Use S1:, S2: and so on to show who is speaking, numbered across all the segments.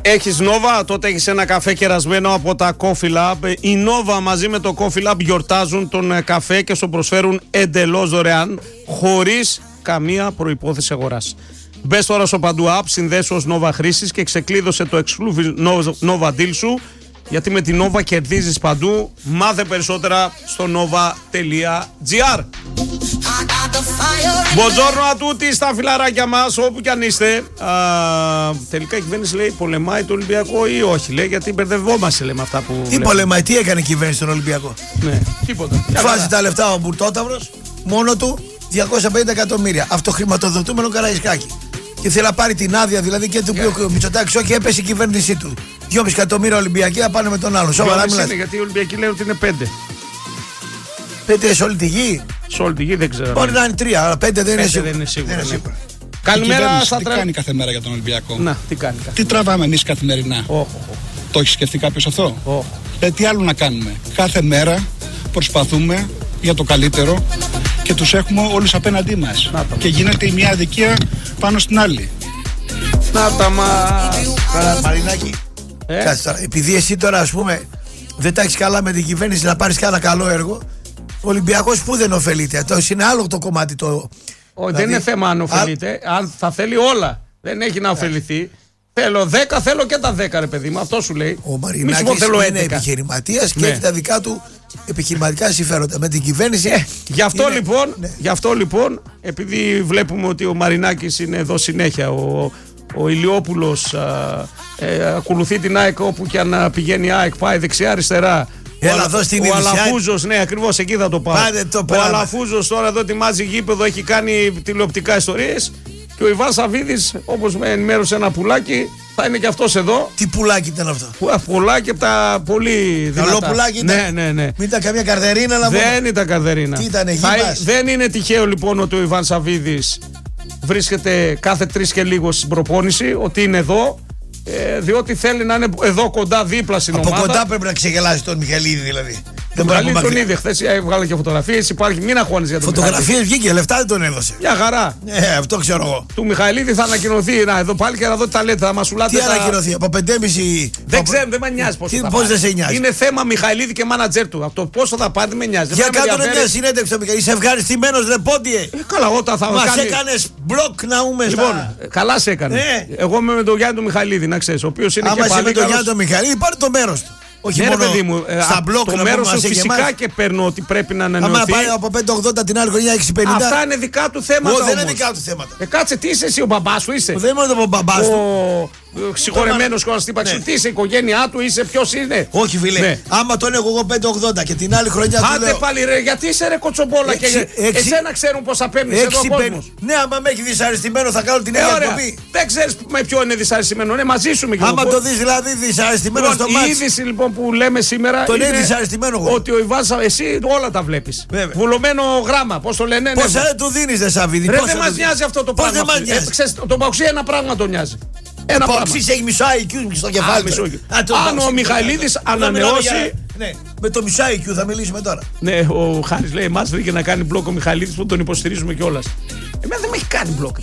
S1: Έχεις Nova, τότε έχεις ένα καφέ κερασμένο από τα Coffee Lab. Η Nova μαζί με το Coffee Lab γιορτάζουν τον καφέ και σου προσφέρουν εντελώς δωρεάν, χωρίς καμία προϋπόθεση αγοράς. Μπες τώρα στο Παντού App, συνδέσου ως Nova χρήσης και ξεκλείδωσε το exclusive Nova Deal σου, γιατί με την Nova κερδίζεις παντού. Μάθε περισσότερα στο nova.gr. Μποτζόρνο ατούτη στα φιλαράκια μας, όπου κι αν είστε. Τελικά η κυβέρνηση λέει πολεμάει το Ολυμπιακό ή όχι, λέει, γιατί μπερδευόμαστε, λέμε αυτά που.
S2: Τι πολεμάει, τι έκανε η κυβέρνηση στον Ολυμπιακό?
S1: Ναι, τίποτα.
S2: Βάζει τα λεφτά ο Μπουρτόταυρος, μόνο του 250 εκατομμύρια. Αυτοχρηματοδοτούμενο Καραϊσκάκι. Και θέλει να πάρει την άδεια δηλαδή και του Μητσοτάκη, όχι, έπεσε η κυβέρνησή του. 2,5 εκατομμύρια Ολυμπιακοί να πάνε με τον άλλο. Σοβαρά μιλάς?
S1: Γιατί οι Ολυμπιακοί λένε ότι είναι 5.
S2: 5 σε όλη τη γη.
S1: Σε όλη τη γη δεν ξέρω.
S2: Μπορεί να είναι 3, αλλά 5 δεν είναι
S1: σίγουρα. Καλημέρα στα
S3: Τι κάνει κάθε μέρα για τον Ολυμπιακό?
S1: Να, τι κάνει.
S3: Τι τραβάμε εμείς καθημερινά? Το έχει σκεφτεί κάποιος αυτό? Τι άλλο να κάνουμε? Κάθε μέρα προσπαθούμε για το καλύτερο και τους έχουμε όλους απέναντί μας. Και γίνεται η μια αδικία πάνω στην άλλη.
S1: Να τα
S2: Μαρινάκη, επειδή εσύ τώρα ας πούμε δεν τα έχεις καλά με την κυβέρνηση να πάρεις κάνα καλό έργο, ο Ολυμπιακός που δεν ωφελείται? Αυτό είναι άλλο το κομμάτι.
S1: Δεν είναι θέμα αν ωφελείται, αν θα θέλει όλα. Δεν έχει να ωφεληθεί. Θέλω 10, θέλω και τα 10, ρε παιδί μου, αυτό σου λέει.
S2: Ο Μαρινάκης είναι επιχειρηματίας και έχει τα δικά του επιχειρηματικά συμφέροντα με την κυβέρνηση.
S1: Γι' αυτό λοιπόν, επειδή βλέπουμε ότι ο Μαρινάκης είναι εδώ συνέχεια, ο Ηλιόπουλος ακολουθεί την ΑΕΚ όπου και αν πηγαίνει η ΑΕΚ, πάει δεξιά-αριστερά. Ο Αλαφούζος, ναι, ακριβώς εκεί θα το πάω. Ο Αλαφούζος τώρα εδώ ετοιμάζει γήπεδο, έχει κάνει τηλεοπτικά ιστορίες. Και ο Ιβάν Σαββίδης, όπως με ενημέρωσε ένα πουλάκι, θα είναι και αυτός εδώ.
S2: Τι πουλάκι ήταν αυτό?
S1: Πουλάκι από τα πολύ δυνατά.
S2: Καλό πουλάκι ήταν.
S1: Ναι.
S2: Μην ήταν καμία καρδερίνα να πούμε.
S1: Δεν ήταν καρδερίνα.
S2: Τι ήτανε, γήπας?
S1: Δεν είναι τυχαίο λοιπόν ότι ο Ιβάν Σαββίδης βρίσκεται κάθε 3 και λίγο στην προπόνηση, ότι είναι εδώ. Διότι θέλει να είναι εδώ κοντά, δίπλα στην ομάδα.
S2: Από κοντά πρέπει να ξεγελάσει τον Μιχαηλίδη δηλαδή.
S1: Τον Μιχαηλίδη τον είδε χθες, έβγαλε και φωτογραφίες. Υπάρχει, μην αγχώνεις για τον Μιχαηλίδη.
S2: Φωτογραφίες βγήκε, λεφτά δεν τον έδωσε.
S1: Μια χαρά.
S2: Αυτό ξέρω εγώ.
S1: Του Μιχαηλίδη θα ανακοινωθεί εδώ πάλι και να δω τι τα λέτε. Θα μασουλάτε.
S2: Τι ανακοινωθεί, από 5,5.
S1: Δεν ξέρω, δεν με νοιάζει πώς
S2: δεν σε νοιάζει.
S1: Είναι θέμα Μιχαηλίδη και μάνατζερ του. Αυτό πόσο θα πάρει δεν με νοιάζει.
S2: Για κάτω μια συνέντευξη στο Μιχαηλίδη. Είσαι ευχαριστημένος, ρε πόντιε.
S1: Καλά, όταν θα
S2: μας έκανες μπλοκ να ούμε.
S1: Λοιπόν, καλά σε έκανε. Εγώ είμαι με τον Γιάννη του Μιχαηλίδη, να ξέρει. Ο οποίο είναι και
S2: πάλι. Με τον Γιάννη του Μιχαηλίδη, πάρει το μέρος του. Όχι μόνο
S1: παιδί μου,
S2: στα μπλοκ
S1: το μέρος σου φυσικά και παίρνω ότι πρέπει να ανανεωθεί.
S2: Άμα πάει από 5,80 την άλλη χρονιά 6,50.
S1: Αυτά είναι δικά του θέματα.
S2: Δεν είναι δικά του θέματα.
S1: Κάτσε, τι είσαι εσύ, ο μπαμπάς σου είσαι?
S2: Δεν είμαι ο μπαμπάς του.
S1: Συγχωρεμένος χωρίς την ύπαρξη. Τι είσαι, η οικογένειά του, είσαι, ποιος είναι?
S2: Όχι, φίλε. Άμα τον έχω εγώ 5,80 και την άλλη χρονιά του λέω.
S1: Άντε πάλι, ρε, γιατί είσαι ρε κοτσομπόλα και εσένα ξέρουν πώς θα παίρνεις εδώ ο κόσμος.
S2: Ναι, άμα με έχει δυσαρεστημένο θα κάνω την ίδια εκπομπή.
S1: Δεν ξέρεις με ποιο είναι δυσαρεστημένο. Ναι, μαζί σου με.
S2: Άμα το δεις δηλαδή δυσαρεστημένο στο μάτι.
S1: Η είδηση λοιπόν που λέμε σήμερα
S2: είναι
S1: ότι ο Ιβάν, εσύ όλα τα βλέπεις. Βουλωμένο γράμμα, πώς το λένε.
S2: Πόσα του δίνεις, δε Σαββίδη?
S1: Δεν μας νοιάζει αυτό το πράγμα. Τον Παοξή ένα πράγμα τον νοιάζει. Ένα πράγμα.
S2: Έχει μισό IQ στο κεφάλι.
S1: Αν ο Μιχαηλίδης ανανεώσει.
S2: Ναι, με το μισό IQ θα μιλήσουμε τώρα.
S1: Ναι, ο Χάρης λέει: μας βρήκε να κάνει μπλοκ ο Μιχαηλίδης που τον υποστηρίζουμε κιόλας. Εμένα δεν με έχει κάνει μπλοκ.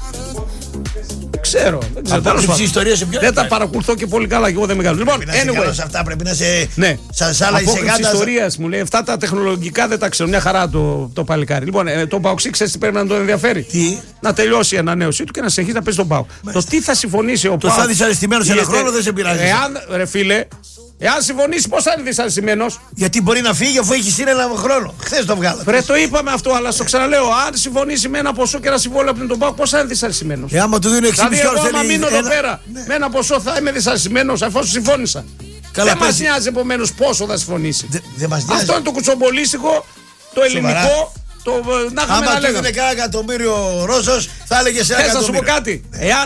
S1: Δεν ξέρω. Δεν τα παρακολουθώ και πολύ καλά και εγώ δεν με κάνω. Λοιπόν,
S2: anyway. Αυτά πρέπει να σε. Ναι, σαν άλλα
S1: ιστορίας μου λέει: αυτά τα τεχνολογικά δεν τα ξέρω. Μια χαρά το παλικάρι. Λοιπόν, το Παοξή ξέρει τι πρέπει να τον ενδιαφέρει?
S2: Τι?
S1: Να τελειώσει η ανανέωσή του και να συνεχίσει να παίζει τον Πάο. Το τι θα συμφωνήσει ο Πάο.
S2: Το θα δυσαρεστημένο σε ένα χρόνο δεν σε πειράζει.
S1: Ρε φίλε, εάν συμφωνήσει, πώς θα είναι δυσαρεστημένος?
S2: Γιατί μπορεί να φύγει αφού έχει στείλει ένα χρόνο. Χθες το βγάλα.
S1: Ρε, το είπαμε αυτό, αλλά στο ξαναλέω. Αν συμφωνήσει με ένα ποσό και ένα συμβόλαιο από τον Πάο, πώς θα είναι δυσαρεστημένος?
S2: Άμα του δίνουν 6,5 ώρες.
S1: Δηλαδή, άμα μείνω εδώ πέρα με ένα ποσό, θα είμαι δυσαρεστημένος εφόσον συμφώνησα. Δεν μας νοιάζει επομένως πόσο θα συμφωνήσει. Αυτό είναι το κουτσομπολίστικο, το ελληνικό.
S2: Άμα του δίνει κάνα εκατομμύριο Ρώσος, θα έλεγε σε ένα εκατομμύριο.
S1: Θα σου πω κάτι.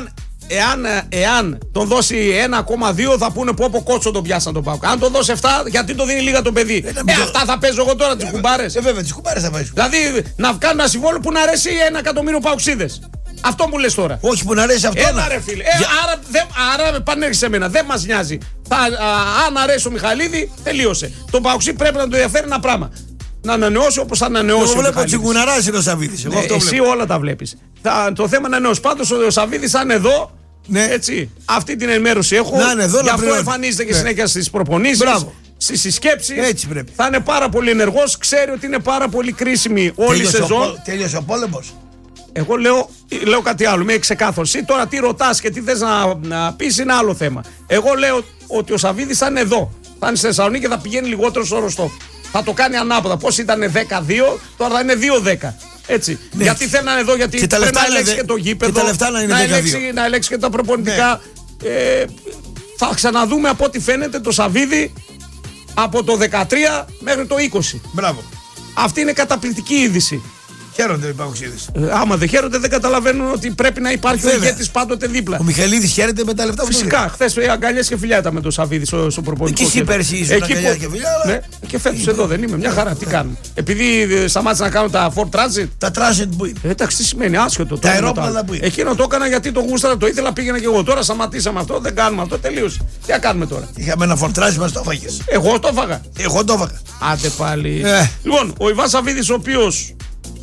S1: Εάν τον δώσει 1,2 θα πούνε πω από κότσο τον πιάσαν τον Πάο. Αν τον δώσει 7, γιατί το δίνει λίγα το παιδί? Αυτά θα παίζω εγώ τώρα, τις κουμπάρες.
S2: Βέβαια, τις κουμπάρες θα πάει.
S1: Δηλαδή να κάνω ένα συμβόλαιο που να αρέσει 1 εκατομμύριο Παοξίδες. Αυτό μου λες τώρα.
S2: Όχι που να αρέσει αυτό.
S1: Ένα ρε φίλε. Άρα πανέρχεσαι σε μένα. Δεν μας νοιάζει. Αν αρέσει ο Μιχαηλίδη, τελείωσε. Τον Παοξί πρέπει να το ενδιαφέρει ένα πράγμα. Να ανανεώσει όπως θα ανανεώσει.
S2: Εγώ βλέπω τσιγκουναράς είναι ο Σαββίδης.
S1: Εσύ όλα τα βλέπεις. Το θέμα είναι να ανανεώσει. Πάντως ο Σαββίδης θα είναι εδώ
S2: Ναι.
S1: Έτσι. Αυτή την ενημέρωση έχω. Γι' αυτό εμφανίζεται και συνέχεια στις προπονήσεις. Στη συσκέψη.
S2: Έτσι πρέπει.
S1: Θα είναι πάρα πολύ ενεργός. Ξέρει ότι είναι πάρα πολύ κρίσιμη όλη η σεζόν.
S2: Τέλειωσε ο πόλεμος.
S1: Εγώ λέω κάτι άλλο. Είμαι ξεκάθαρος. Εσύ τώρα τι ρωτάς και τι θες να πεις είναι άλλο θέμα. Εγώ λέω ότι ο Σαββίδης θα είναι εδώ. Θα είναι στη Θεσσαλονίκη και θα πηγαίνει λιγότερο στο Ροστόφ. Θα το κάνει ανάποδα. Πώς ήταν 10-2, τώρα θα είναι 2-10. Έτσι. Ναι. Γιατί θέλει να είναι εδώ, γιατί πρέπει να ελέγξει και το γήπεδο. Να ελέγξει και τα προπονητικά. Ναι. Θα ξαναδούμε από ό,τι φαίνεται το Σαββίδη από το 13 μέχρι το 20.
S2: Μπράβο.
S1: Αυτή είναι καταπληκτική είδηση.
S2: Χαίρονται οι παοξίδες.
S1: Άμα δεν χαίρονται, δεν καταλαβαίνουν ότι πρέπει να υπάρχει ο ηγέτης πάντοτε δίπλα.
S2: Ο Μιχαηλίδης χαίρεται με τα λεφτά που
S1: φυσικά. Χθες αγκαλιές και φιλιά ήταν με τον Σαββίδη στο προπονητικό.
S2: Εκεί πέρσι ήσουν αγκαλιές και φιλιά.
S1: Ναι, και φέτος εδώ δεν είμαι. Μια χαρά. Τι κάνουμε. Επειδή σταμάτησα να κάνω τα Ford Transit.
S2: Τα Transit που είναι.
S1: Εντάξει, τι σημαίνει, άσχετο.
S2: Τα αερόπλανα που είναι.
S1: Εκείνο το έκανα γιατί το γούσταρα, το ήθελα, πήγαινα και εγώ. Τώρα σταματήσαμε αυτό, δεν κάνουμε αυτό, τελείωσε. Τι κάνουμε τώρα.
S2: Είχαμε ένα Ford Transit, μας το έφαγες.
S1: Εγώ το έφαγα.
S2: Εγώ το έφαγα.
S1: Άντε πάλι. Λοιπόν, ο Ιβάν Σαββίδης, ο οποίος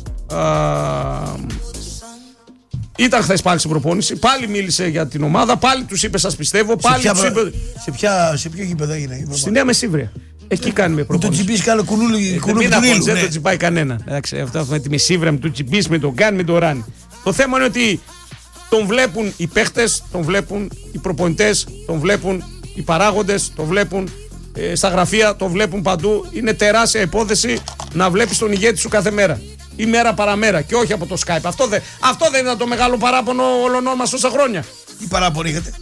S1: ήταν χθες πάλι στην προπόνηση, πάλι μίλησε για την ομάδα, πάλι τους είπε σας πιστεύω, πάλι τους είπε...
S2: Σε ποιο γήπεδο έγινε?
S1: Στη Νέα Μεσσύβρια. Εκεί κάνει με προπόνηση.
S2: Με τον τσιμπής κάνω κουλούλι του Νείλου.
S1: Δεν το τσιμπάει κανένα. Αυτό με τη Μεσσύβρια, με τον τσιμπής, με τον Γκάν, με τον Ράνι. Το θέμα είναι ότι τον βλέπουν οι παίχτες, τον βλέπουν οι προπονητές, τον βλέπουν οι παράγοντες, τον βλέπουν στα γραφεία, τον βλέπουν παντού. Είναι τεράστια υπόθεση να βλέπεις τον ηγέτη σου κάθε μέρα. Ή μέρα παραμέρα και όχι από το Skype. Αυτό δεν ήταν το μεγάλο παράπονο όλων μας τόσα χρόνια.
S2: Τι παράπονο είχατε?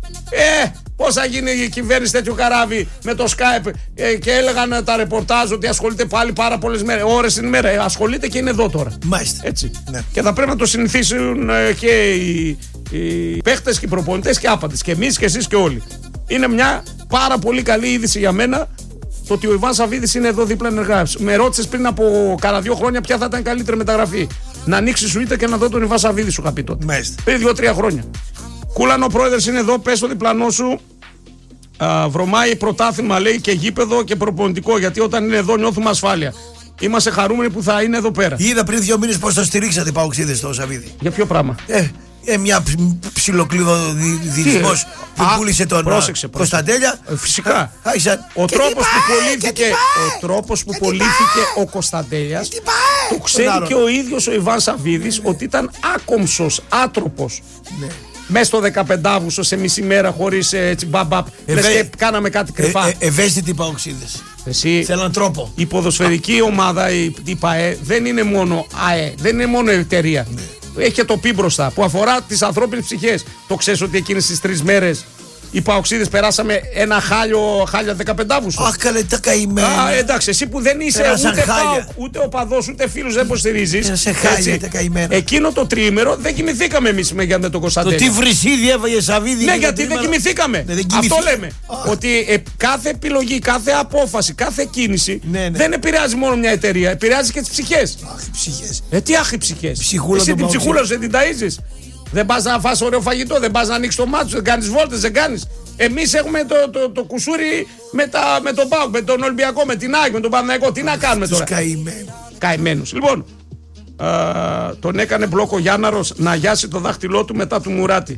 S1: Πώς θα γίνει η κυβέρνηση τέτοιο καράβι με το Skype και έλεγαν τα ρεπορτάζ ότι ασχολείται πάλι πάρα πολλές ώρες την ημέρα. Ασχολείται και είναι εδώ τώρα.
S2: Μάλιστα.
S1: Έτσι. Ναι. Και θα πρέπει να το συνηθίσουν και οι παίχτες και οι προπονητές και άπαντες. Και εμείς και εσείς και όλοι. Είναι μια πάρα πολύ καλή είδηση για μένα το ότι ο Ιβάν Σαββίδης είναι εδώ δίπλα ενεργά. Με ρώτησες πριν από κάνα 2 χρόνια ποια θα ήταν η καλύτερη μεταγραφή. Να ανοίξει σου είτε και να δω τον Ιβάν Σαββίδη, σου είχα πει τότε. Πριν 2-3 χρόνια. Κούλαν, ο πρόεδρος είναι εδώ, πες στο διπλανό σου. Βρωμάει πρωτάθλημα, λέει, και γήπεδο και προπονητικό. Γιατί όταν είναι εδώ νιώθουμε ασφάλεια. Είμαστε χαρούμενοι που θα είναι εδώ πέρα.
S2: Είδα πριν 2 μήνες πως το στηρίξατε οι παοξίδες στο Σαββίδη.
S1: Για ποιο πράγμα?
S2: Μια ψιλοκλίδο διεισμός που πούλησε τον Κωνσταντέλια.
S1: Φυσικά. Ο τρόπος που πωλήθηκε ο Κωνσταντέλιας το ξέρει και ο ίδιος ο Ιβάν Σαββίδης ότι ήταν άκομψος, άτροπος. Μέσα στο 15 Αύγουστο σε μισή μέρα χωρίς μπαμπαπ. Λες και κάναμε κάτι κρυφά.
S2: Ευαίσθητοι παοξίδες. Θέλαν τρόπο.
S1: Η ποδοσφαιρική ομάδα, η ΠΑΕ, δεν είναι μόνο ΑΕ, δεν είναι μόνο εταιρεία. Έχει και το πι μπροστά που αφορά τις ανθρώπινες ψυχές. Το ξέρεις ότι εκείνες τις 3 μέρες οι παοξίδες περάσαμε ένα χάλια 15 Αύγουστο.
S2: Αχ, καλέ, τα καημένα.
S1: Εντάξει, εσύ που δεν είσαι ούτε ΠΑΟΚ, ούτε οπαδός, ούτε φίλος, δεν υποστηρίζεις. Εκείνο το τριήμερο δεν κοιμηθήκαμε εμείς για τον Κωνσταντέλια.
S2: Το τι βρυσίδι έβαγε Σαββίδη.
S1: Ναι, γιατί δεν κοιμηθήκαμε. Αυτό λέμε. Ότι κάθε επιλογή, κάθε απόφαση, κάθε κίνηση δεν επηρεάζει μόνο μια εταιρεία, επηρεάζει και τις ψυχές.
S2: Αχ, οι ψυχές.
S1: Τι αχ, οι ψυχές. Εσύ την ψυχούλα σου δεν την ταΐζεις. Δεν πας να φας ωραίο φαγητό, δεν πας να ανοίξεις το μάτι σου, δεν κάνεις βόλτες, δεν κάνεις. Εμείς έχουμε το κουσούρι με τον ΠΑΟΚ, με τον Ολυμπιακό, με την ΑΕΚ, με τον Παναθηναϊκό. Τι να κάνουμε τώρα? Καημένους. Λοιπόν, τον έκανε μπλόκο Γιάνναρος να γιάσει το δάχτυλό του μετά του Μουράτη.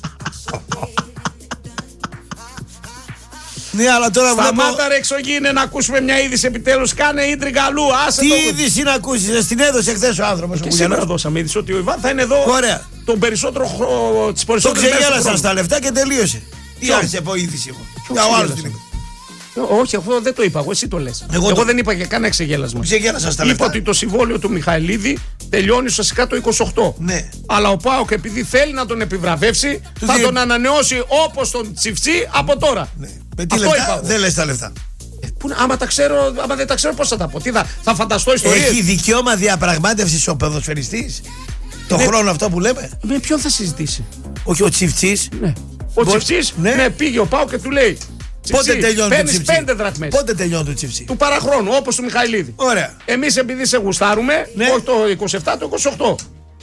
S2: Ναι, αλλά τώρα
S1: σταμάτα ρε εξωγήινε να ακούσουμε μια είδηση επιτέλους. Κάνε ίντριγκα αλλού.
S2: Τι είδηση να ακούσεις? Την έδωσε χθες ο άνθρωπος.
S1: Και σήμερα δώσαμε είδηση ότι ο Ιβάν θα είναι εδώ.
S2: Ωραία.
S1: Τον περισσότερο τις περισσότερες
S2: μέρες. Το ξεγέλασαν στα λεφτά και τελείωσε. Τι άρχισε από είδηση εγώ? Ο άλλος την είπε.
S1: Όχι, αυτό δεν το είπα. Εγώ εσύ το λες. Εγώ δεν είπα και κανένα ξεγέλασμα.
S2: Ξεγέλασαν στα λεφτά.
S1: Είπα ότι το συμβόλαιο του Μιχαηλίδη τελειώνει ουσιαστικά το 28.
S2: Ναι.
S1: Αλλά ο ΠΑΟΚ επειδή θέλει να τον επιβραβεύσει θα τον ανανεώσει όπως τον Τσιφτσί από τώρα.
S2: Ναι. Με τι λεφτά? Δεν λες τα λεφτά.
S1: Άμα δεν τα ξέρω πώς θα τα πω. Τι θα φανταστώ ιστορίες.
S2: Έχει δικαίωμα διαπραγμάτευσης ο ποδοσφαιριστής το χρόνο αυτό που λέμε?
S1: Με ποιον θα συζητήσει?
S2: Όχι ο Τσιφτσής.
S1: Ναι. Ο Τσιφτσής πήγε ο ΠΑΟΚ και του λέει
S2: πότε τελειώνει το Τσιφτσί?
S1: 5 δραχμές.
S2: Πότε τελειώνει το Τσιφτσί?
S1: Του παραχρόνου όπως του Μιχαηλίδη.
S2: Ωραία.
S1: Εμείς επειδή σε γουστάρουμε, όχι το 27, το 28.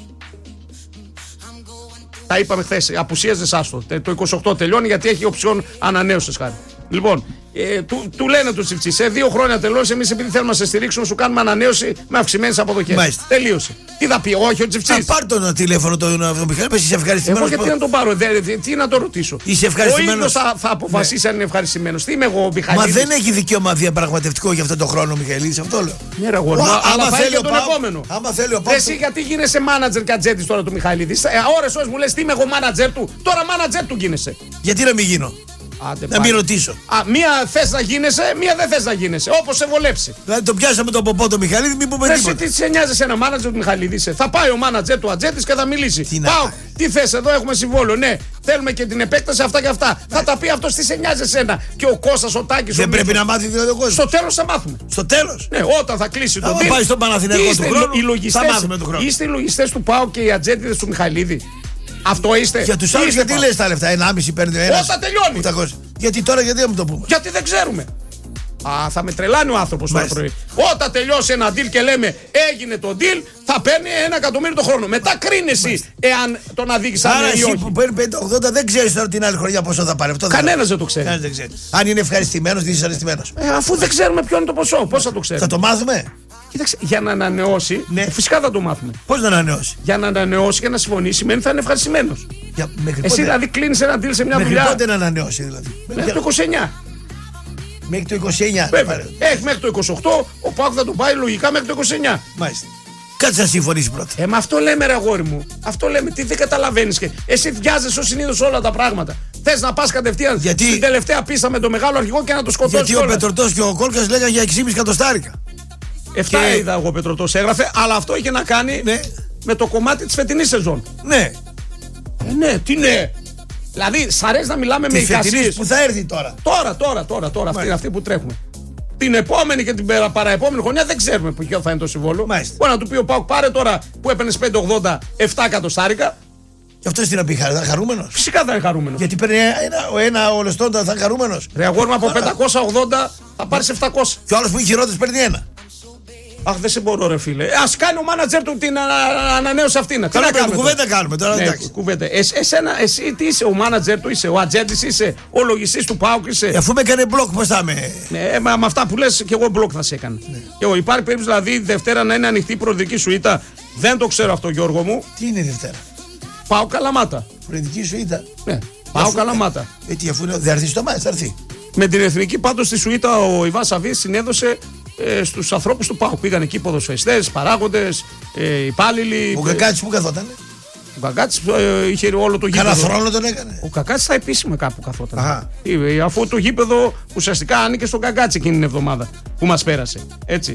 S1: Τα είπαμε χθες, απουσίαζε άστο. Το 28 τελειώνει γιατί έχει οψιόν ανανέωσης χάρη. Λοιπόν, Του λένε του Τσιφτσί, σε 2 χρόνια τελειώσει. Εμείς επειδή θέλουμε να σε στηρίξουμε, σου κάνουμε ανανέωση με αυξημένες αποδοχές. Τελείωσε. Τι θα πει, όχι ο Τσιφτσί.
S2: Πάρ' τον τηλέφωνο τον Μιχάλη, πες είσαι ευχαριστημένος.
S1: Εγώ γιατί να τον πάρω, τι να το ρωτήσω.
S2: Είσαι ευχαριστημένος.
S1: Ο ίδιος θα αποφασίσει αν είναι ευχαριστημένος. Τι είμαι εγώ, ο Μιχαλίδης.
S2: Μα δεν έχει δικαίωμα διαπραγματευτικό για αυτόν τον χρόνο ο Μιχαλίδης, αυτό λέω.
S1: Ναι, ρε γόρι, αλλά θα έχει τον επόμενο.
S2: Άμα θέλει ο Πάου.
S1: Εσύ γιατί γίνεσαι μάνατζερ και ατζέτης τώρα του Μιχαλίδη. Ώρες μου λες τι είμαι εγώ μάνατζερ του. Τώρα μάνατζερ του γίνεσαι.
S2: Γιατί να μην γίνω. Να μην ρωτήσω.
S1: Μία θες να γίνεσαι, μία δεν θες να γίνεσαι. Όπως σε βολέψει.
S2: Δηλαδή το πιάσαμε τον ποπό του Μιχαλίδη, μην πούμε τίποτα.
S1: Τι σε νοιάζει ένα μάνατζερ του Μιχαλίδη. Θα πάει ο μάνατζερ του ατζέτης και θα μιλήσει. Πάω, τι θες εδώ, έχουμε συμβόλαιο. Ναι, θέλουμε και την επέκταση αυτά και αυτά. Θα τα πει αυτό, τι σε νοιάζει εσένα. Και ο Κώστας, ο Τάκης.
S2: Δεν πρέπει να μάθει δηλαδή ο Κώστας.
S1: Στο τέλος θα μάθουμε.
S2: Στο τέλος.
S1: Ναι, όταν θα κλείσει το deal.
S2: Θα πάει στον Παναθηναϊκό του χρόνου. Θα μάθουμε του χρόνου.
S1: Είστε οι λογιστές του ΠΑΟ και οι ατζέτιδες του Μιχαλίδη. Αυτό είστε.
S2: Για τους άλλους γιατί λες τα λεφτά, 1,5 παίρνει ο ένας.
S1: Όταν τελειώνει.
S2: 800. Γιατί τώρα, γιατί να μου το πούμε.
S1: Γιατί δεν ξέρουμε. Θα με τρελάνει ο άνθρωπος τώρα πρωί. Όταν τελειώσει ένα deal και λέμε έγινε το deal, θα παίρνει 1 εκατομμύριο το χρόνο. Μετά κρίνεσαι εάν τον αδίκησαν ή όχι.
S2: Άρα εσύ που παίρνει 580 δεν ξέρεις τώρα την άλλη χρονιά πόσο θα πάρει.
S1: Κανένας δεν το ξέρει.
S2: Αν είναι ευχαριστημένος, δυσαρεστημένος.
S1: Αφού δεν ξέρουμε ποιο είναι το ποσό, πώς θα το ξέρουμε.
S2: Θα το μάθουμε.
S1: Κοίταξε, για να ανανεώσει, φυσικά θα το μάθουμε.
S2: Πώς να ανανεώσει.
S1: Για να ανανεώσει και να συμφωνήσει σημαίνει θα είναι ευχαριστημένος. Εσύ δηλαδή κλείνεις ένα deal σε μια δουλειά.
S2: Πότε να ανανεώσει δηλαδή.
S1: Μέχρι το 29.
S2: Μέχρι το 29.
S1: Βέβαια. Έχει μέχρι το 28, ο ΠΑΟΚ θα το πάει λογικά μέχρι το 29.
S2: Μάλιστα. Κάτσε να συμφωνήσει πρώτα.
S1: Μα αυτό λέμε ρε αγόρι μου. Αυτό λέμε, τι δεν καταλαβαίνεις. Εσύ βιάζεσαι ως συνήθως όλα τα πράγματα. Θες να πας κατευθείαν στην τελευταία πίστα με τον μεγάλο αρχηγό και να το σκοτώσεις.
S2: Γιατί ο Πετρωτός και ο Κόλκας λέγανε για 6,5 εκατοστάρικα.
S1: 7 είδα εγώ Πετρωτός έγραφε, αλλά αυτό είχε να κάνει με το κομμάτι της φετινής σεζόν.
S2: Ναι.
S1: Ναι, τι ναι. Δηλαδή, σ' αρέσει να μιλάμε με εικασίες.
S2: Που θα έρθει τώρα.
S1: Τώρα, αυτή που τρέχουμε. Την επόμενη και την παραεπόμενη χρονιά δεν ξέρουμε ποιο θα είναι το συμβόλαιο. Μπορεί να του πει ο ΠΑΟΚ πάρε τώρα που έπαιρνε 5,80 7 εκατοστάρικα.
S2: Και αυτό τι να πει, θα είναι χαρούμενος.
S1: Φυσικά θα είναι χαρούμενος.
S2: Γιατί παίρνει ένα ολοστόντα, θα είναι χαρούμενος.
S1: Ρε αγόρι μου, από 580 θα πάρει 700.
S2: Και ο άλλος που έχει χειρότερος παίρνει 1.
S1: Αχ, δεν σε μπορώ, ρε φίλε. Ας κάνει ο μάνατζερ του την ανανέωση αυτή. Τι να κάνουμε.
S2: Κουβέντα κάνουμε τώρα.
S1: Ναι, κουβέντα. Εσύ τι είσαι, ο μάνατζερ του είσαι, ο ατζέντης είσαι, ο λογιστής του ΠΑΟΚ είσαι.
S2: Αφού με έκανε μπλοκ, πώς θα είμαι.
S1: Ναι, με αυτά που λες και εγώ μπλοκ θα σε έκανα. Ναι. Υπάρχει περίπτωση δηλαδή Δευτέρα να είναι ανοιχτή η προεδρική σουίτα. Δεν το ξέρω αυτό, Γιώργο μου.
S2: Τι είναι η Δευτέρα.
S1: ΠΑΟΚ Καλαμάτα.
S2: Προεδρική σουίτα.
S1: Ναι, ΠΑΟΚ Καλαμάτα.
S2: Τι αφού δεν θα έρθει στο μάτι, θα έρθει.
S1: Με την εθνική πάντως στη σουίτα ο Ιβάν Σαββίδης συνέδωσε στους ανθρώπους του ΠΑΟΚ. Πήγαν εκεί ποδοσφαιριστές, παράγοντες, υπάλληλοι.
S2: Ο Κακάτσης που καθόταν.
S1: Ο Κακάτσης είχε όλο το γήπεδο.
S2: Κάνα χρόνο τον έκανε.
S1: Ο Κακάτσης στα επίσημα κάπου καθόταν. Αφού το γήπεδο ουσιαστικά άνοιγε στον Κακάτση εκείνη την εβδομάδα που μας πέρασε. Έτσι.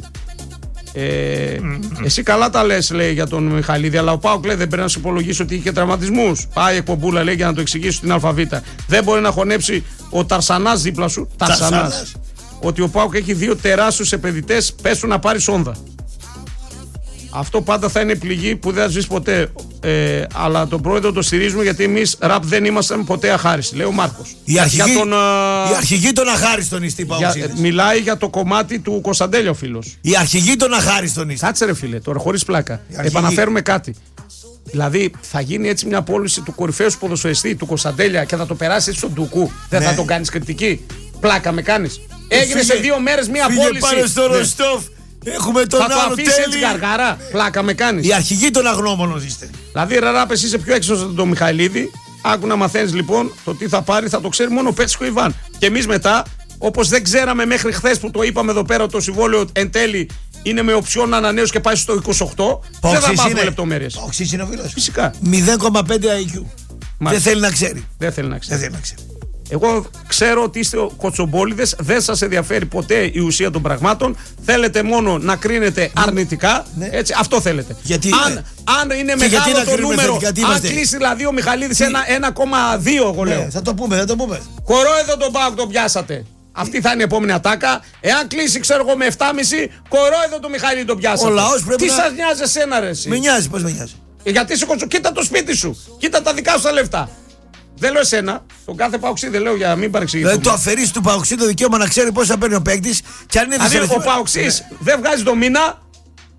S1: Εσύ καλά τα λες, λέει, για τον Μιχαλίδη, αλλά ο ΠΑΟΚ λέει δεν πρέπει να σου υπολογίσει ότι είχε τραυματισμούς. Πάει εκπομπούλα, λέει, για να το εξηγήσει στην ΑΒ. Δεν μπορεί να χωνέψει ο Ταρσανάς δίπλα σου. Ταρσανάς. Ότι ο ΠΑΟΚ έχει 2 τεράστιους επενδυτές, πέσουν να πάρει σόνδα. Αυτό πάντα θα είναι πληγή που δεν θα σβήσει ποτέ. Αλλά τον πρόεδρο το στηρίζουμε γιατί εμείς ραπ δεν ήμασταν ποτέ αχάριστοι, λέει ο Μάρκος.
S2: Η αρχηγή των αχάριστων είστε, Παοξίδες.
S1: Μιλάει για το κομμάτι του Κωνσταντέλια ο φίλος.
S2: Η αρχηγή των αχάριστων είστε.
S1: Κάτσε ρε φίλε, τώρα χωρίς πλάκα. Επαναφέρουμε κάτι. Δηλαδή θα γίνει έτσι μια πώληση του κορυφαίου σου ποδοσφαιριστή, του Κωνσταντέλια, και θα το περάσει στον Ντουκού. Δεν θα τον κάνεις κριτική. Πλάκα με κάνεις. Έγινε σε 2 μέρες μια πώληση.
S2: Πάμε στο Ροστόφ. Έχουμε τον
S1: θα το αφήσει έτσι γαργάρα. Πλάκα με κάνεις.
S2: Η αρχηγή των αγνώμονων είστε.
S1: Δηλαδή, Ραράπες, είσαι πιο έξω από τον Μιχαηλίδη. Άκου να μαθαίνεις λοιπόν το τι θα πάρει, θα το ξέρει μόνο ο Πέτσικο Ιβάν. Και εμείς μετά, όπως δεν ξέραμε μέχρι χθες που το είπαμε εδώ πέρα, το συμβόλαιο εν τέλει είναι με οψιόν ανανέωση και πάει στο 28. Δεν θα μάθουμε λεπτομέρειες.
S2: Παοξής είναι ο φίλος.
S1: Φυσικά.
S2: 0,5 IQ. Δεν θέλει να ξέρει.
S1: Δεν θέλει να ξέρει. Εγώ ξέρω ότι είστε κοτσομπόλιδες, δεν σας ενδιαφέρει ποτέ η ουσία των πραγμάτων. Θέλετε μόνο να κρίνετε αρνητικά. Ναι. Έτσι, αυτό θέλετε.
S2: Γιατί,
S1: αν είναι μεγάλο το νούμερο, αν κλείσει δηλαδή ο Μιχαλίδης 1,2, εγώ λέω.
S2: Θα το πούμε.
S1: Κορόιδο τον ΠΑΟΚ τον πιάσατε. Αυτή θα είναι η επόμενη ατάκα. Εάν κλείσει, ξέρω εγώ, με 7,5, κορόιδο τον Μιχαλίδη τον πιάσατε.
S2: Ο λαός πρέπει
S1: τι σας νοιάζει εσένα, ρε εσύ.
S2: Με νοιάζει, πώς με νοιάζει.
S1: Γιατί είσαι κοτσο, κοίτα το σπίτι σου. Κοίτα τα δικά σου τα λεφτά. Δεν λέω εσένα, τον κάθε Παοξή δεν λέω για να μην παρεξηγηθούμε.
S2: Το αφαιρείς του Παοξή το δικαίωμα να ξέρει πόσα παίρνει ο παίκτης και αν είναι
S1: δηλαδή ο Παοξής δεν βγάζει το μήνα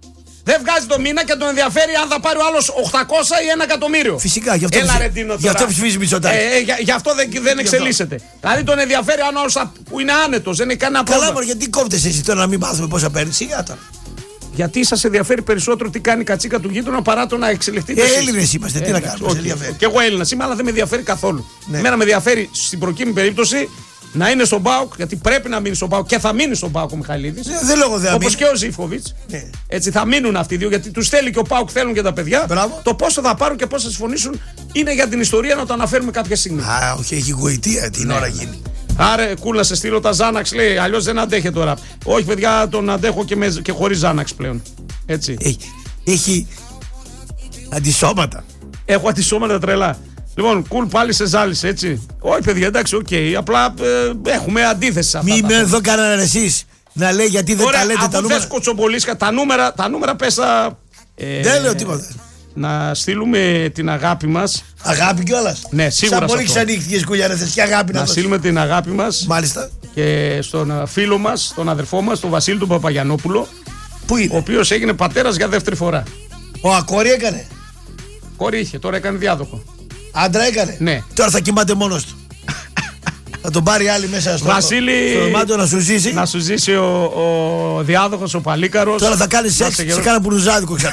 S1: Δεν βγάζει το μήνα και τον ενδιαφέρει αν θα πάρει ο άλλος 800 ή 1 εκατομμύριο.
S2: Φυσικά, γι' αυτό ψηφίζει Μητσοτάκη.
S1: Γι' αυτό δεν εξελίσσεται. Δηλαδή τον ενδιαφέρει αν ο άλλος που είναι άνετος, δεν έχει κανένα πρόβλημα.
S2: Καλά, γιατί κόβτεσαι εσύ τώρα να μην μάθουμε πόσα παίρνει, σιγά τώρα.
S1: Γιατί σας ενδιαφέρει περισσότερο τι κάνει η κατσίκα του γείτονα παρά το να εξελιχθείτε.
S2: Έλληνες είμαστε, τι να κάνουμε.
S1: Και εγώ Έλληνας είμαι, αλλά δεν με ενδιαφέρει καθόλου. Εμένα με ενδιαφέρει στην προκείμενη περίπτωση να είναι στον ΠΑΟΚ, γιατί πρέπει να μείνει στον ΠΑΟΚ και θα μείνει στον ΠΑΟΚ ο Μιχαηλίδης. Όπως και ο Ζίφκοβιτς. Έτσι θα μείνουν αυτοί οι δύο, γιατί τους θέλει και ο ΠΑΟΚ, θέλουν και τα παιδιά.
S2: Μπράβο.
S1: Το πόσο θα πάρουν και πώς θα συμφωνήσουν είναι για την ιστορία να το αναφέρουμε κάποια στιγμή.
S2: Όχι, έχει γοητεία την ώρα γίνει.
S1: Άρα, κούλα, σε στείλω τα Ζάναξ, λέει. Αλλιώς δεν αντέχει τώρα. Όχι, παιδιά, τον αντέχω και χωρίς Ζάναξ πλέον. Έτσι.
S2: Έχει αντισώματα.
S1: Έχω αντισώματα τρελά. Λοιπόν, κουλ, πάλι σε ζάλισε, έτσι. Όχι, παιδιά, εντάξει, οκ. Απλά έχουμε αντίθεση σε αυτά.
S2: Μην με εδώ κάνανε εσείς να λέει γιατί δεν τα λέτε τα νούμερα.
S1: Θες κοτσομπολίσκα, τα νούμερα πέσα.
S2: Δεν λέω τίποτα.
S1: Να στείλουμε την αγάπη μας.
S2: Αγάπη κιόλας.
S1: Ναι, σίγουρα.
S2: Σαν πολύ ξανύχτηκες κουλιάρες και αγάπη
S1: να στείλουμε την αγάπη μας.
S2: Μάλιστα.
S1: Και στον φίλο μας, τον αδερφό μας, τον Βασίλη τον Παπαγιαννόπουλο.
S2: Πού είναι?
S1: Ο οποίος έγινε πατέρας για δεύτερη φορά.
S2: Κόρη έκανε.
S1: Κόρη είχε, τώρα έκανε διάδοχο.
S2: Άντρα έκανε.
S1: Ναι.
S2: Τώρα θα κοιμάται μόνος του. Θα τον πάρει άλλη μέσα στο δωμάτιο να σου ζήσει.
S1: Να σου ζήσει ο διάδοχος, ο παλίκαρος.
S2: Τώρα θα κάνει σεξ σε κάνα πουρουζάδικο ξανά.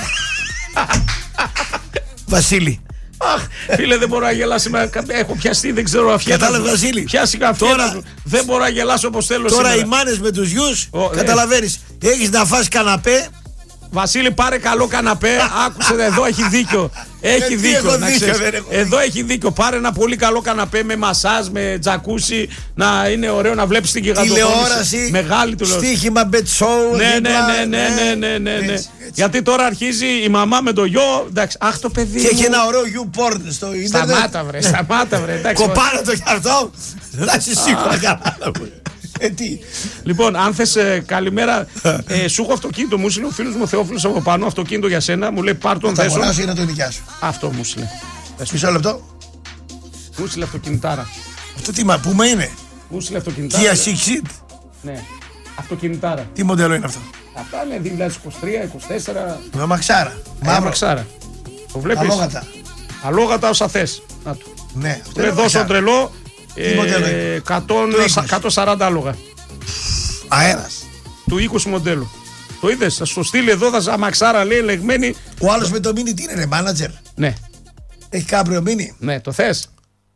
S2: Βασίλη.
S1: Αχ, φίλε, δεν μπορώ να γελάσω. Έχω πιαστεί, δεν ξέρω αφιέτα.
S2: Κατάλαβε, Βασίλη.
S1: Πιάστηκα αφιέτα. Δεν μπορώ να γελάσω όπως θέλω.
S2: Τώρα
S1: σήμερα.
S2: οι μάνες με τους γιους, καταλαβαίνεις. Έχεις να φας καναπέ.
S1: Βασίλη, πάρε καλό καναπέ. Άκουσε, εδώ έχει δίκιο. Έχει δίκιο. Εδώ έχει δίκιο. Πάρε ένα πολύ καλό καναπέ με μασάζ, με τζακούσι. Να είναι ωραίο να βλέπεις την
S2: τηλεόραση.
S1: Μεγάλη τηλεόραση.
S2: Στοίχημα, bet show.
S1: Ναι. Γιατί τώρα αρχίζει η μαμά με το γιο. Εντάξει, αχ το παιδί.
S2: Και έχει ένα ωραίο you porn στο ίντερνετ.
S1: Σταμάτα βρε.
S2: Κοπάρα το κι αυτό. Θα είσαι σίγουρα καλά.
S1: Λοιπόν, αν θες καλημέρα, σου έχω αυτοκίνητο, μου στείλε ο φίλος μου ο Θεόφιλος από πάνω, αυτοκίνητο για σένα, μου λέει πάρ' τον θέσο.
S2: Θα αγοράσω ή να το νοικιάσω.
S1: Αυτό μου στείλε.
S2: Μισό λεπτό.
S1: Μου στείλε αυτοκινητάρα.
S2: Αυτό τι μα, πού με είναι?
S1: Μου στείλε αυτοκινητάρα.
S2: Kia Six Seat.
S1: Ναι, αυτοκινητάρα.
S2: Τι μοντέλο είναι αυτό?
S1: Αυτά είναι 2023, 24.
S2: Με μαξάρα.
S1: Μαξάρα. Το βλέπεις.
S2: Αλόγατα.
S1: Αλόγατα όσα θες. Να του.
S2: Ναι,
S1: αυτό είναι δώσω τρελό. 140 άλογα.
S2: Αέρας.
S1: Του 20 μοντέλου. Το είδες, θα στο στείλει εδώ, θα αμαξάρα λέει ελεγμένη.
S2: Ο άλλος με το μίνι τι είναι, ρε, μάνατζερ?
S1: Ναι.
S2: Έχει κάποιο μίνι?
S1: Ναι, το θες?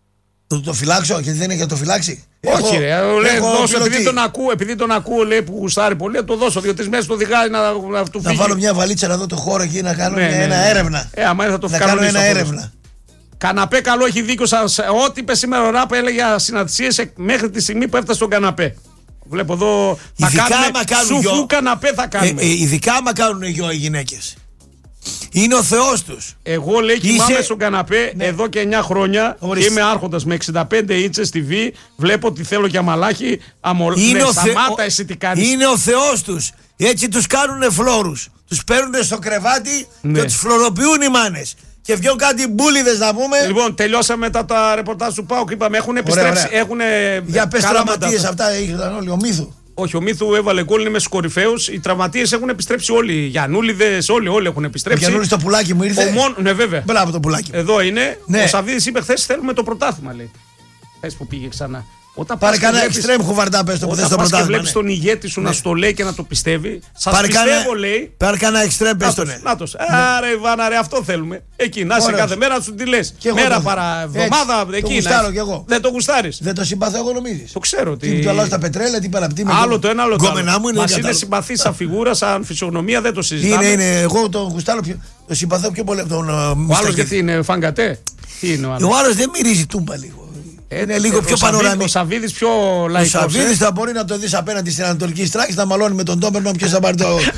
S2: Το φυλάξω, γιατί δεν έχει να το φυλάξει.
S1: Όχι, ρε, λέει, δώσω, επειδή τον ακούω, λέει που γουστάρει πολύ, θα το δώσω 2-3 μέρες το οδηγάει να του φύγει.
S2: Να βάλω μια βαλίτσα να δω το χώρο εκεί να κάνω ένα έρευνα.
S1: Άμα είναι θα το
S2: να κάνω ένα έρευνα.
S1: Καναπέ καλό, έχει δίκιο σας. Ό,τι είπε σήμερα ο Ράπα έλεγε για συναντησίες μέχρι τη στιγμή που έφτασε στον καναπέ. Βλέπω εδώ.
S2: Ειδικά άμα κάνουν
S1: σουφού καναπέ θα κάνουμε.
S2: Ειδικά άμα κάνουν γιο οι γυναίκες. Είναι ο Θεός τους.
S1: Εγώ λέει κοιμάμαι στον καναπέ εδώ και 9 χρόνια. Και είμαι άρχοντας με 65 ίντσες TV. Βλέπω ότι θέλω και αμαλάχη. Σταμάτα εσύ τι κάνεις.
S2: Είναι ο Θεός τους. Έτσι τους κάνουνε φλόρους. Τους παίρνουν στο κρεβάτι και τους φλωροποιούν οι μάνες. Και βγαίνουν κάτι μπούλιδες να πούμε.
S1: Λοιπόν, τελειώσαμε μετά τα ρεπορτάζ του ΠΑΟΚ. Είπαμε, έχουν επιστρέψει.
S2: Για πες τραυματίες αυτά ήταν όλοι. Ο Μύθου.
S1: Όχι, ο Μύθου έβαλε γκολ, είναι με στους κορυφαίους. Οι τραυματίες έχουν επιστρέψει όλοι. Οι Γιαννούλιδες, όλοι έχουν επιστρέψει.
S2: Ο Γιαννούλης το πουλάκι μου ήρθε.
S1: Ναι, βέβαια.
S2: Μπράβο το πουλάκι.
S1: Εδώ είναι.
S2: Ναι.
S1: Ο Σαββίδης είπε χθες θέλουμε το πρωτάθλημα, λέει. Χθες που πήγε ξανά.
S2: Πάρε κανένα εξτρέμ χουβαρτά, πες το που θες το πρωτάθλημα.
S1: Και βλέπεις τον ηγέτη σου να στο λέει και να το πιστεύει. Σας πιστεύω, λέει.
S2: Πάρε κανένα εξτρέμ, πες το ναι.
S1: Νάτος. Άρα, Ιβάνα, ρε, αυτό θέλουμε. Εκεί, να είσαι κάθε μέρα, σου τη λες. Μέρα παρά εβδομάδα, εκεί. Δεν το γουστάρεις.
S2: Δεν το συμπαθώ εγώ, νομίζεις?
S1: Το ξέρω.
S2: Τι του αλλάζω τα πετρέλαια, τι παραπτή με.
S1: Άλλο το ένα, άλλο το άλλο.
S2: Μας
S1: είναι συμπαθή σαν φιγούρα, σαν φυσιογνωμία, δεν το συζητάμε.
S2: Είναι, εγώ το γουστάρω το συμπαθώ πιο πολύ από τον.
S1: Ο άλλος γιατί είναι φαγκατέ.
S2: Ο άλλος δεν μυρίζει τούμπα λίγο. Είναι λίγο πιο πανοραμικό.
S1: Ο Σαββίδης πιο λαϊκός.
S2: Ο Σαββίδης θα μπορεί να το δεις απέναντι στην Ανατολική Στράκη να μαλώνει με τον Ντόμπερμαν ποιος θα πάρει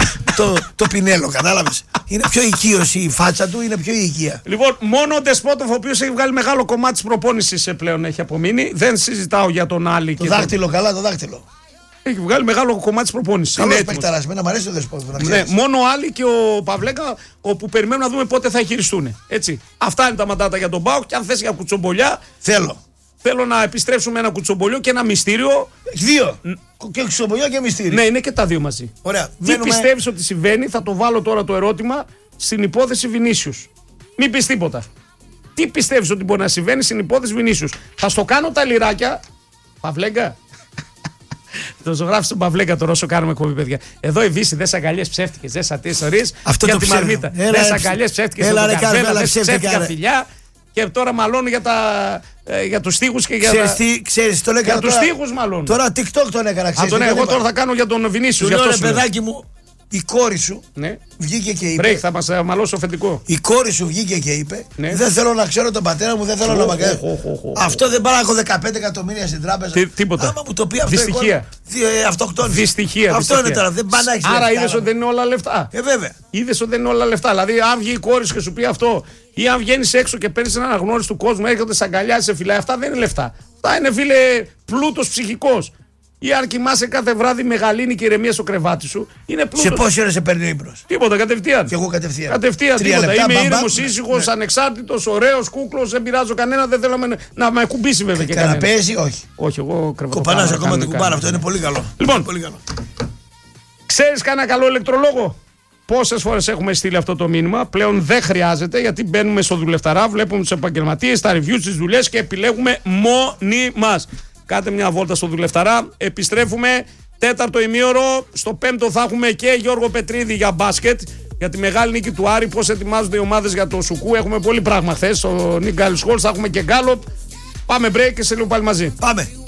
S2: το πινέλο. Κατάλαβες. Είναι πιο οικείος η φάτσα του, είναι πιο οικία.
S1: Λοιπόν, μόνο ο Ντεσπότοφ, ο οποίος έχει βγάλει μεγάλο κομμάτι της προπόνησης πλέον έχει απομείνει. Δεν συζητάω για τον Άλλη.
S2: Το δάχτυλο, καλά το δάχτυλο.
S1: Έχει βγάλει μεγάλο κομμάτι της προπόνησης.
S2: Καλός παικταράς, εμένα μου αρέσει ο Ντεσπότοφ.
S1: Ναι, μόνο ο Άλλη και ο Παυλέκα, όπου περιμένουμε να δούμε πότε θα χειριστούν. Έτσι. Αυτά είναι τα μαντάτα για τον ΠΑΟΚ και αν θες για κουτσομπολιά.
S2: Θέλω.
S1: Θέλω να επιστρέψουμε ένα κουτσομπολιό και ένα μυστήριο.
S2: 2. Και κουτσομπολιό και μυστήριο.
S1: Ναι, είναι και τα δύο μαζί.
S2: Ωραία.
S1: Τι πιστεύεις ότι συμβαίνει, θα το βάλω τώρα το ερώτημα στην υπόθεση Βινίσιους. Μην πεις τίποτα. Τι πιστεύεις ότι μπορεί να συμβαίνει στην υπόθεση Βινίσιους? Θα στο κάνω τα λιράκια. Παυλέγκα. Το ζωγράφει στον Παυλέγκα τώρα όσο κάνουμε εκπομπή, παιδιά. Εδώ η Βύση δες αγκαλιές ψεύτικες, δες ιστορίες για τη Μαρμίτα. Δες αγκαλιές ψεύτικες στον Καρβέλα, δες ψεύτικα φιλιά. Και τώρα μαλώνω για τους στίχους και για
S2: Ξέρεις, το
S1: για τους στίχους μαλώνω.
S2: Τώρα TikTok τον έκανα, ξέρεις.
S1: Εγώ τώρα θα κάνω για τον Βινίσιους.
S2: Του λέω, παιδάκι μου, η κόρη σου βγήκε και είπε.
S1: Βρέχει, θα μας μαλώσει αφεντικό.
S2: Η κόρη σου βγήκε και είπε: δεν θέλω να ξέρω τον πατέρα μου, δεν θέλω να μαγκάζω. Αυτό δεν πάω να έχω 15 εκατομμύρια στην τράπεζα.
S1: Τίποτα.
S2: Άμα μου το πει αυτό.
S1: Δυστυχία.
S2: Αυτοκτόνη.
S1: Δυστυχία.
S2: Αυτό είναι τώρα. Δεν πάει να έχει.
S1: Άρα είδες ότι δεν είναι όλα λεφτά.
S2: Βέβαια.
S1: Είδες ότι δεν είναι όλα λεφτά. Δηλαδή, αν βγει η κόρη σου και σου πει αυτό, ή αν βγαίνει έξω και παίρνει έναν αναγνώριση του κόσμου, έρχονται σε αγκαλιά, σε φυλάει, αυτά δεν είναι λεφτά. Αυτά είναι, φίλε, πλούτος ψυχικός. Ή αν κοιμάσαι κάθε βράδυ με γαλήνη και ηρεμία στο κρεβάτι σου, είναι πλούτος.
S2: Σε πόση ώρα σε παίρνει ύπνος?
S1: Τίποτα, κατευθείαν.
S2: Και εγώ κατευθείαν.
S1: Κατευθείαν, τίποτα. Είμαι ήρεμος, ήσυχος, ανεξάρτητος, ωραίος, κούκλος, δεν πειράζω κανένα, δεν θέλω να με κουμπίσει βέβαια και κανένα.
S2: Καναπέζει, όχι.
S1: Όχι, εγώ κρεβατοκάμαρα.
S2: Κοπανάς ακόμα την κουμπάρα, αυτό είναι πολύ καλό.
S1: Λοιπόν,
S2: πολύ καλό.
S1: Ξέρεις κανένα καλό ηλεκτρολόγο? Πόσες φορές έχουμε στείλει αυτό το μήνυμα? Πλέον δεν χρειάζεται, γιατί μπαίνουμε στο δουλευταρά, βλέπουμε τους επαγγελματίες, τα reviews, τις δουλειές και επιλέγουμε μόνοι μας. Κάντε μια βόλτα στο δουλευταρά. Επιστρέφουμε τέταρτο ημίωρο. Στο πέμπτο θα έχουμε και Γιώργο Πετρίδη για μπάσκετ. Για τη μεγάλη νίκη του Άρη. Πώς ετοιμάζονται οι ομάδες για το Σουκού. Έχουμε πολύ πράγμα χθες. Στο Νίκ Γκάλης Χολς θα έχουμε και γκάλοπ. Πάμε break και σε λίγο πάλι μαζί.
S2: Πάμε.